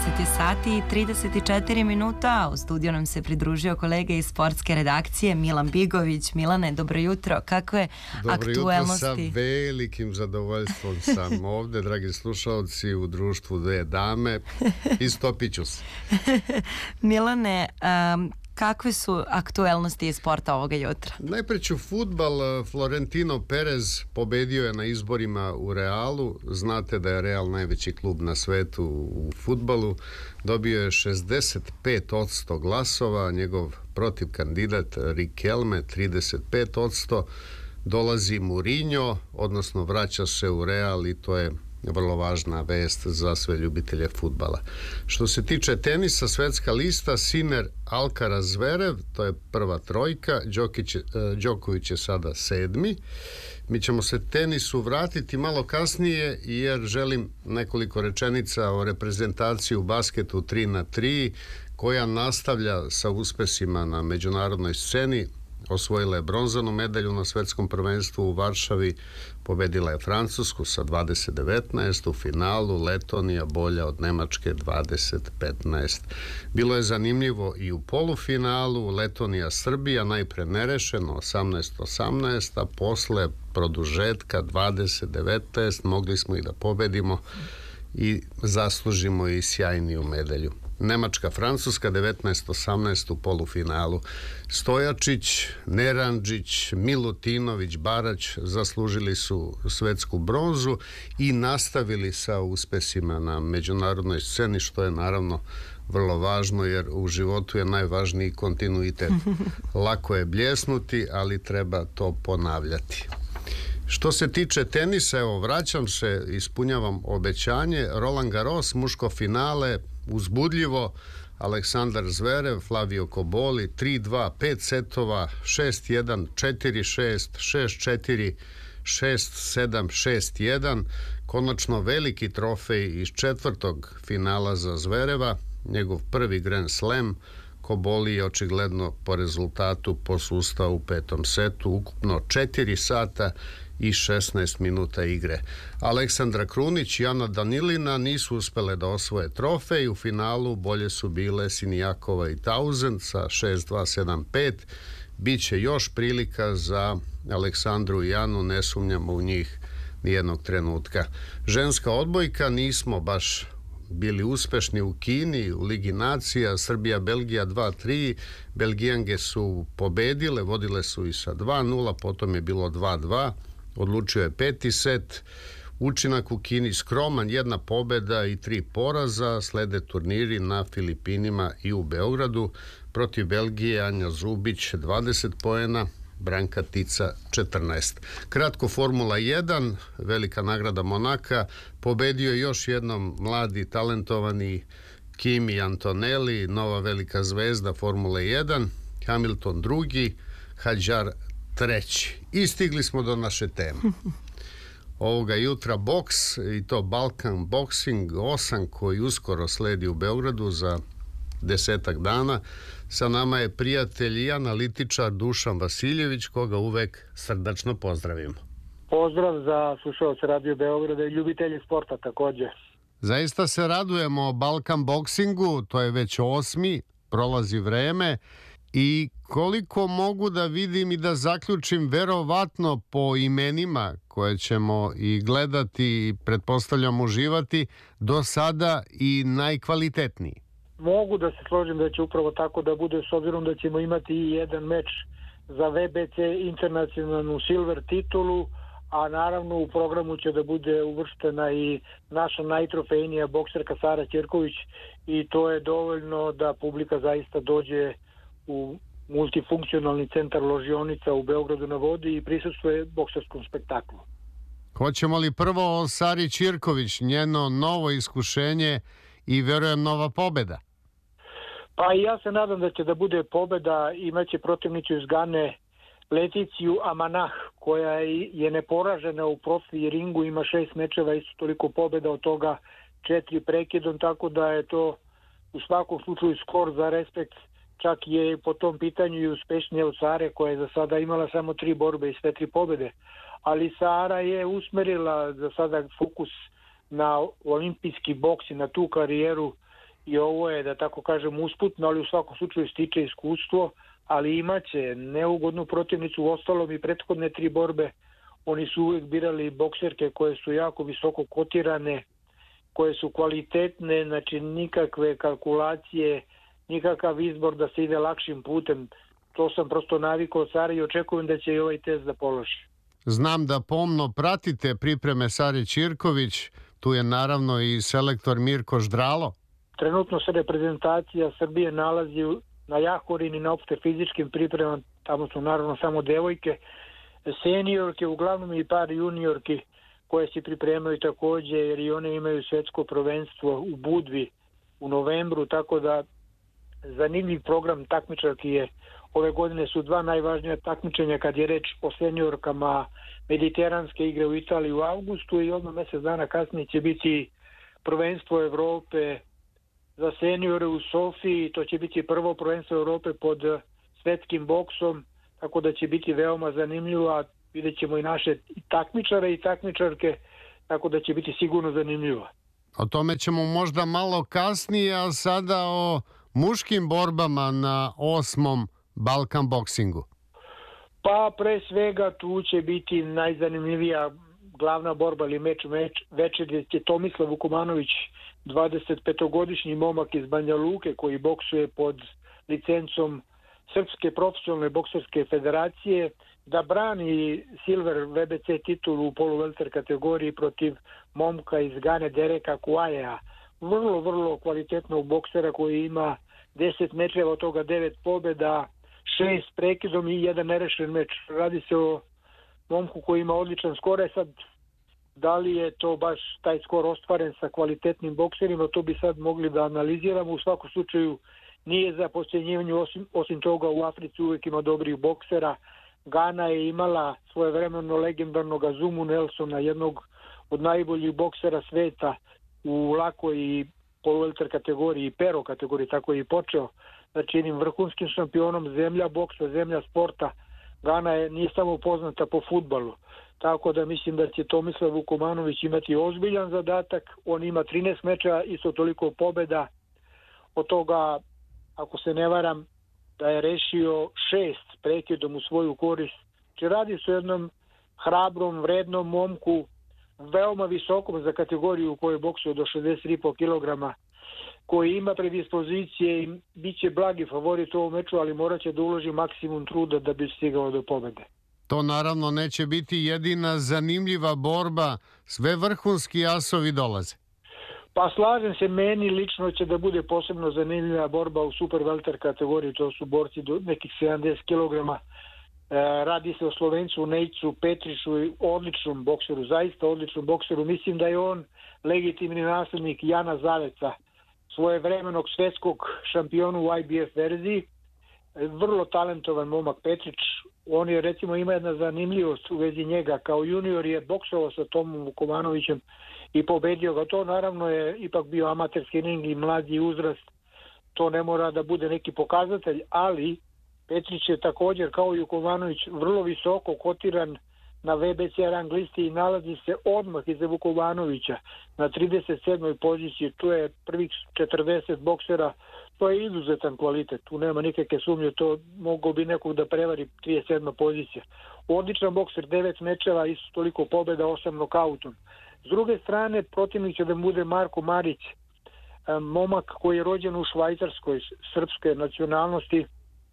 je sati i 34 minuta. U studiju nam se pridružio kolega iz sportske redakcije Milan Bigović. Milane, dobro jutro. Kako je aktuelnosti? Dobro jutro, sa velikim zadovoljstvom sam ovde, dragi slušalci, u društvu dve dame. Istopit ću se. Milane, kakve su aktuelnosti iz sporta ovoga jutra? Najpre ću fudbal. Florentino Perez pobedio je na izborima u Realu. Znate da je Real najveći klub na svetu u fudbalu. Dobio je 65% glasova. Njegov protivkandidat Riquelme 35%. Dolazi Mourinho, odnosno vraća se u Real i to je vrlo važna vest za sve ljubitelje fudbala. Što se tiče tenisa, svetska lista Sinner, Alcaraz, Zverev, to je prva trojka. Đoković je sada 7. Mi ćemo se tenisu vratiti malo kasnije jer želim nekoliko rečenica o reprezentaciji u basketu 3x3 koja nastavlja sa uspesima na međunarodnoj sceni. Osvojila je bronzanu medalju na svetskom prvenstvu u Varšavi, pobedila je Francusku sa 20-19, u finalu Letonija bolja od Nemačke 20-15. Bilo je zanimljivo i u polufinalu, Letonija Srbija najpre nerešeno 18-18, a posle produžetka 20-19 mogli smo i da pobedimo i zaslužimo i sjajniju medalju. Nemačka, Francuska 19-18 u polufinalu. Stojačić, Neranđić, Milutinović, Barać zaslužili su svetsku bronzu i nastavili sa uspesima na međunarodnoj sceni, što je naravno vrlo važno jer u životu je najvažniji kontinuitet. Lako je bljesnuti, ali treba to ponavljati. Što se tiče tenisa, evo vraćam se, ispunjavam obećanje. Roland Garros, muško finale, uzbudljivo. Aleksandar Zverev, Flavio Koboli, 3-2, 5 setova, 6-1, 4-6, 6-4, 6-7, 6-1. Konačno veliki trofej iz četvrtog finala za Zvereva, njegov prvi Grand Slam. Koboli je očigledno po rezultatu posustao u petom setu, ukupno 4 sata i 16 minuta igre. Aleksandra Krunić i Ana Danilina nisu uspele da osvoje trofej. U finalu bolje su bile Sinijakova i Tauzen sa 6-2, 7-5. Biće još prilika za Aleksandru i Anu, ne sumnjamo u njih nijednog trenutka. Ženska odbojka, nismo baš bili uspešni u Kini, u Ligi nacija, Srbija, Belgija 2-3, Belgijanke su pobedile, vodile su i sa 2-0, potom je bilo 2-2, odlučio je peti set. Učinak u Kini skroman, 1 pobeda i 3 poraza, slede turniri na Filipinima i u Beogradu. Protiv Belgije Anja Zubić 20 poena, Branka Tica 14. Kratko Formula 1, velika nagrada Monaka, pobedio je još jednom mladi talentovani Kimi Antonelli, nova velika zvezda Formule 1, Hamilton drugi, Hadjar treći. I stigli smo do naše teme. Ovoga jutra boks, i to Balkan Boxing 8 koji uskoro sledi u Beogradu za 10 dana. Sa nama je prijatelj i analitičar Dušan Vasiljević, koga uvek srdačno pozdravimo. Pozdrav za slušalce Radio Beograda i ljubitelji sporta takođe. Zaista se radujemo Balkan Boxingu, to je već 8. prolazi vreme i koliko mogu da vidim i da zaključim, verovatno po imenima koje ćemo i gledati i pretpostavljam uživati, do sada i najkvalitetniji. Mogu da se složim da će upravo tako da bude, s obzirom da ćemo imati i jedan meč za VBC internacionalnu silver titulu, a naravno u programu će da bude uvrštena i naša najtrofejnija bokserka Sara Ćerković i to je dovoljno da publika zaista dođe u multifunkcionalni centar ložionica u Beogradu na vodi i prisustvuje bokserskom spektaklu. Hoćemo li prvo o Sari Ćirković, njeno novo iskušenje i verujem nova pobeda? Pa i ja se nadam da će da bude pobeda, imaće protivnicu iz Gane Leticiju Amanah, koja je neporažena u profi ringu, ima 6 mečeva, isto toliko pobeda, od toga 4 prekidom, tako da je to u svakom slučaju skor za respekt. Čak je po tom pitanju i uspešnija od Sare, koja je za sada imala samo 3 borbe i sve 3 pobede. Ali Sara je usmerila za sada fokus na olimpijski boks i na tu karijeru i ovo je, da tako kažem, usputno, ali u svakom slučaju stiče iskustvo, ali imaće neugodnu protivnicu. U ostalom i prethodne 3 borbe oni su uvijek birali bokserke koje su jako visoko kotirane, koje su kvalitetne, znači nikakve kalkulacije, nikakav izbor da se ide lakšim putem. To sam prosto navikao od Sare i očekujem da će i ovaj test da položi. Znam da pomno pratite pripreme Sare Ćirković, tu je naravno i selektor Mirko Ždralo. Trenutno se reprezentacija Srbije nalazi na Jahorin i na opšte fizičkim pripremama, tamo su naravno samo devojke, seniorke, uglavnom i par juniorki koje se pripremaju takođe, jer i one imaju svetsko prvenstvo u Budvi u novembru, tako da zanimljiv program takmičarki je. Ove godine su 2 najvažnija takmičenja kad je reč o seniorkama, mediteranske igre u Italiji u avgustu i odmah mjesec dana kasnije će biti prvenstvo Evrope za seniore u Sofiji. To će biti prvo prvenstvo Evrope pod svetskim boksom, tako da će biti veoma zanimljivo, a vidjet ćemo i naše takmičare i takmičarke, tako da će biti sigurno zanimljivo. O tome ćemo možda malo kasnije, a sada o muškim borbama na 8. Balkan boksingu. Pa pre svega tu će biti najzanimljivija glavna borba ili meč večer, gdje će Tomislav Vukomanović, 25-godišnji momak iz Banja Luke koji boksuje pod licencom Srpske profesionalne bokserske federacije, da brani silver VBC titulu u poluvelter kategoriji protiv momka iz Gane Dereka Kuaja, vrlo kvalitetnog boksera koji ima 10 mečeva, od toga 9 pobjeda, 6 prekidom i 1 nerešen meč. Radi se o momku koji ima odličan skor. Sad, da li je to baš taj skor ostvaren sa kvalitetnim bokserima, to bi sad mogli da analiziramo. U svakom slučaju nije za podcjenjivanje, osim toga u Africi uvijek ima dobrih boksera. Gana je imala svojevremeno legendarnog Azumu Nelsona, jednog od najboljih boksera sveta u lakoj i poluvelter kategoriji i pero kategoriji, tako je i počeo. Znači jednim vrhunskim šampionom, zemlja boksa, zemlja sporta. Gana nije samo poznata po fudbalu. Tako da mislim da će Tomislav Vukomanović imati ozbiljan zadatak. On ima 13 meča, isto toliko pobjeda. Od toga, ako se ne varam, da je rešio 6 prekidom u svoju korist. Če radi se o jednom hrabrom, vrednom momku, veoma visokom za kategoriju u kojoj boksuje do 63,5 kg, koji ima predispozicije i bit će blagi favorit u ovom meču, ali morat će da uloži maksimum truda da bi stigao do pobjede. To naravno neće biti jedina zanimljiva borba, sve vrhunski asovi dolaze. Pa slažem se, meni lično će da bude posebno zanimljiva borba u super welter kategoriji, to su borci do nekih 70 kg. Radi se o Slovencu Nejcu Petrišu, odličnom bokseru, zaista odličnom bokseru. Mislim da je on legitimni naslednik Jana Zaveca, svojevremenog svetskog šampiona u IBF verziji. Vrlo talentovan momak Petrić. On je, recimo, ima jedna zanimljivost u vezi njega. Kao junior je boksovao sa Tomom Vukomanovićem i pobedio ga. To naravno je ipak bio amaterski ring i mlađi uzrast. To ne mora da bude neki pokazatelj, ali Petrić je također kao i Vukomanović vrlo visoko kotiran na VBC rang listi i nalazi se odmah iza Vukomanovića na 37. poziciji. Tu je prvih 40 boksera. To je izuzetan kvalitet. Tu nema nikakve sumnje. To mogao bi nekog da prevari 37. pozicija. Odličan bokser, 9 mečeva, isto toliko pobjeda, 8 nokautom. S druge strane, protivnik će da bude Marko Marić, momak koji je rođen u Švajcarskoj, srpske nacionalnosti.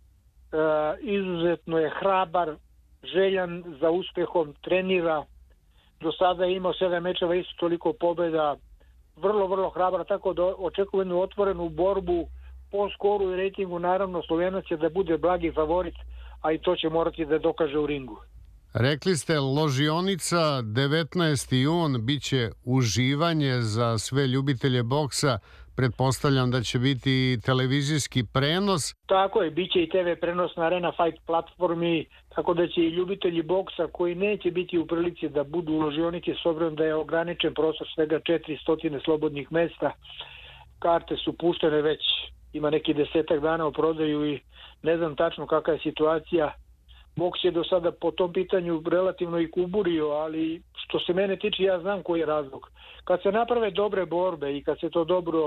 Izuzetno je hrabar, željan za uspehom, trenira. Do sada je imao 7 mečeva, isto toliko pobjeda. Vrlo hrabar, tako da očekujem jednu otvorenu borbu. Po skoru i rejtingu naravno Slovenac će da bude blagi favorit, a i to će morati da dokaže u ringu. Rekli ste ložionica 19. jun, bit će uživanje za sve ljubitelje boksa. Pretpostavljam da će biti televizijski prenos. Tako je, bit će i TV prenos na Arena Fight platformi, tako da će i ljubitelji boksa koji neće biti u prilici da budu u ložionici, s obzirom da je ograničen prostor svega 400 slobodnih mesta. Karte su puštene već, ima neki 10 dana u prodaju i ne znam tačno kakva je situacija. Boks je do sada po tom pitanju relativno i kuburio, ali što se mene tiče ja znam koji je razlog. Kad se naprave dobre borbe i kad se to dobro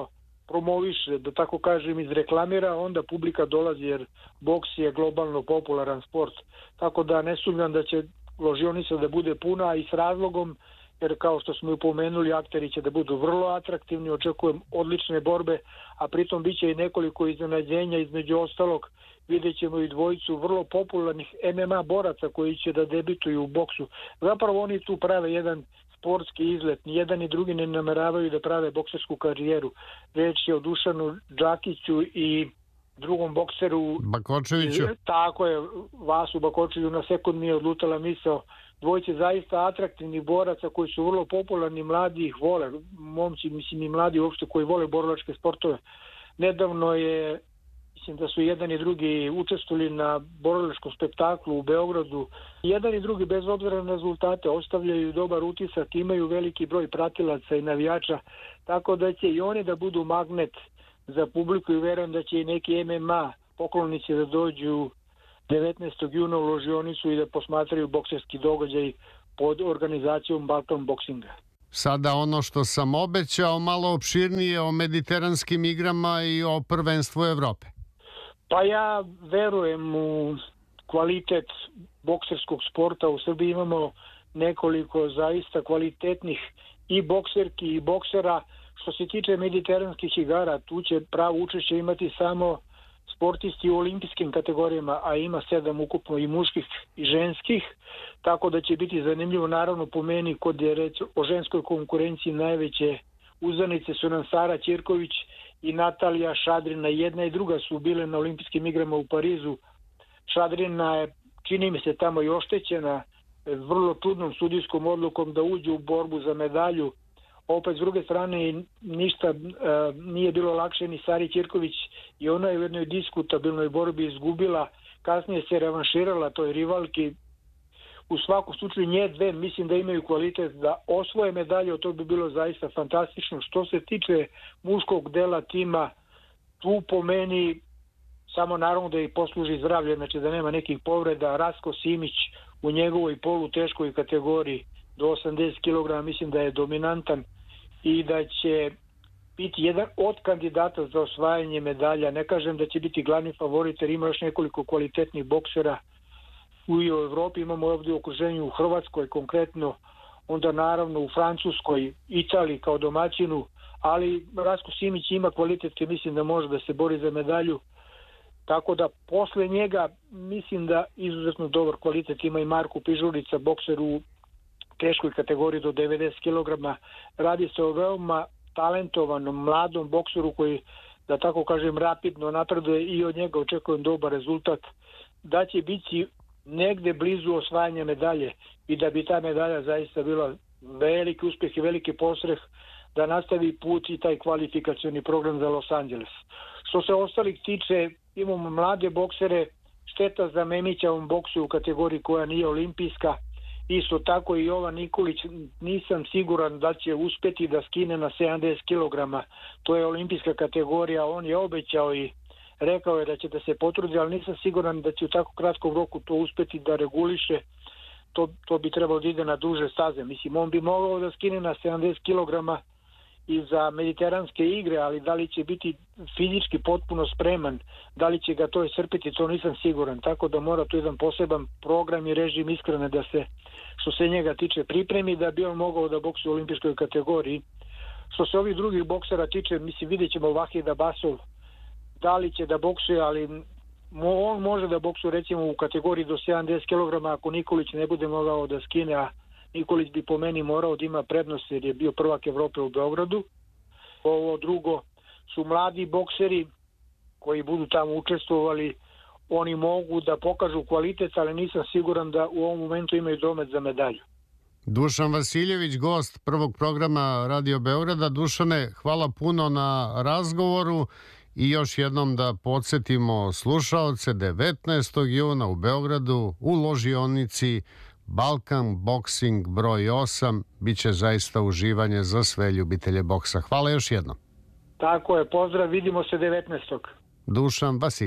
promoviše, da tako kažem, izreklamira, onda publika dolazi, jer boks je globalno popularan sport. Tako da ne sumnjam da će ložionica da bude puna, i s razlogom, jer kao što smo upomenuli, akteri će da budu vrlo atraktivni, očekujem odlične borbe, a pritom bit će i nekoliko iznenađenja, između ostalog vidjet ćemo i dvojicu vrlo popularnih MMA boraca koji će da debituju u boksu. Zapravo oni tu prave jedan sportski izlet, ni jedan ni drugi ne nameravaju da prave boksersku karijeru. Reč je o Dušanu Džakiću i drugom bokseru Bakočeviću. Tako je, Vasu Bakočeviću, na sekund mi je odlutala misao. Dvojice zaista atraktivnih boraca koji su vrlo popularni, mladi ih vole, momci, mislim i mladi uopšte koji vole borilačke sportove. Nedavno je, mislim da su jedan i drugi učestvovali na borilačkom spektaklu u Beogradu. Jedan i drugi, bez obzira na rezultate, ostavljaju dobar utisak, imaju veliki broj pratilaca i navijača, tako da će i oni da budu magnet za publiku, i verujem da će i neki MMA poklonici da dođu 19. juna u ložionicu i da posmatraju bokserski događaj pod organizacijom Balkan Boxinga. Sada ono što sam obećao, malo opširnije o mediteranskim igrama i o prvenstvu Evrope. Pa ja verujem u kvalitet bokserskog sporta. U Srbiji imamo nekoliko zaista kvalitetnih i bokserki i boksera. Što se tiče mediteranskih igara, tu će pravo učešće imati samo sportisti u olimpijskim kategorijama, a ima 7 ukupno i muških i ženskih, tako da će biti zanimljivo. Naravno, po meni, kod je reč o ženskoj konkurenciji, najveće uzanice su nam Sara Ćirković i Natalija Šadrina. Jedna i druga su bile na olimpijskim igrama u Parizu. Šadrina je, čini mi se, tamo i oštećena vrlo čudnom sudijskom odlukom da uđe u borbu za medalju. Opet, s druge strane, ništa nije bilo lakše ni Sari Ćirković, i ona je u jednoj diskutabilnoj borbi izgubila, kasnije se revanširala toj rivalki. U svakom slučaju nje dve mislim da imaju kvalitet da osvoje medalje, to bi bilo zaista fantastično. Što se tiče muškog dela tima, tu po meni samo naravno da i posluži zdravlje, znači da nema nekih povreda. Rasko Simić u njegovoj poluteškoj kategoriji do 80 kg mislim da je dominantan i da će biti jedan od kandidata za osvajanje medalja. Ne kažem da će biti glavni favorit, jer ima još nekoliko kvalitetnih boksera u Evropi. Imamo ovdje u okruženju, u Hrvatskoj konkretno, onda naravno u Francuskoj, Italiji kao domaćinu, ali Rasko Simić ima kvalitet i mislim da može da se bori za medalju. Tako da posle njega mislim da izuzetno dobar kvalitet ima i Marko Pižurica, bokser u teškoj kategoriji do 90 kg. Radi se o veoma talentovanom mladom bokseru koji, da tako kažem, rapidno napreduje, i od njega očekujem dobar rezultat, da će biti negde blizu osvajanja medalje i da bi ta medalja zaista bila veliki uspjeh i veliki postreh da nastavi put i taj kvalifikacioni program za Los Angeles. Što se ostalih tiče, imamo mlade boksere, šteta za Memićevom boksu u kategoriji koja nije olimpijska. Isto tako i Jovan Nikolić, nisam siguran da će uspjeti da skine na 70 kg. To je olimpijska kategorija, on je obećao i rekao je da će da se potrudi, ali nisam siguran da će u tako kratkom roku to uspjeti da reguliše. To bi trebalo da ide na duže staze. Mislim, on bi mogao da skine na 70 kg i za mediteranske igre, ali da li će biti fizički potpuno spreman, da li će ga to iscrpiti, to nisam siguran. Tako da mora tu jedan poseban program i režim iskrene da se, što se njega tiče, pripremi da bi on mogao da boksuje u olimpijskoj kategoriji. Što se ovih drugih boksera tiče, mislim, vidjet ćemo Vahida Basov, da li će da boksuje, ali on može da boksuje recimo u kategoriji do 70 kg ako Nikolić ne bude mogao da skine, a Nikolić bi po meni morao da ima prednost jer je bio prvak Evrope u Beogradu. Ovo drugo su mladi bokseri koji budu tamo učestvovali, oni mogu da pokažu kvalitet, ali nisam siguran da u ovom momentu imaju domet za medalju. Dušan Vasiljević, gost prvog programa Radio Beograda. Dušane, hvala puno na razgovoru i još jednom da podsjetimo slušaoce, 19. juna u Beogradu u ložionici Balkan Boxing broj 8 biće zaista uživanje za sve ljubitelje boksa. Hvala još jednom. Tako je, pozdrav, vidimo se 19. Dušan Vasiljević.